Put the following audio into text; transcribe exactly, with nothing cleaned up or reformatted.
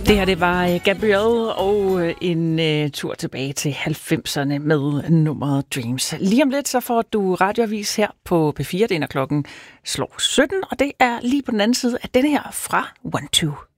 Det her, det var Gabrielle og en uh, tur tilbage til halvfemserne med nummeret Dreams. Lige om lidt, så får du radioavis her på P fire. Det er, når klokken slår sytten, og det er lige på den anden side af denne her fra One Two.